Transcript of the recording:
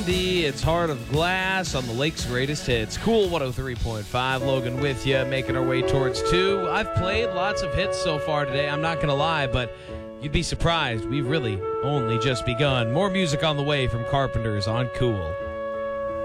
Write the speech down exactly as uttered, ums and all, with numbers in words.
It's Heart of Glass on the Lake's Greatest Hits. Cool one oh three point five. Logan with you, making our way towards two. I've played lots of hits so far today, I'm not going to lie, but you'd be surprised. We've really only just begun. More music on the way from Carpenters on Cool.